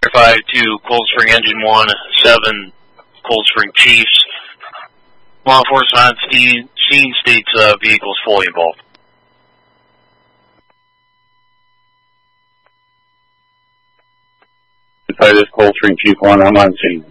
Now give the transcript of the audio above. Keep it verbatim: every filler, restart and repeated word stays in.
five to Cold Spring Engine one, seven Cold Spring Chiefs. Law enforcement on scene states uh, vehicles fully involved. This is Cold Spring Chief one, I'm on scene.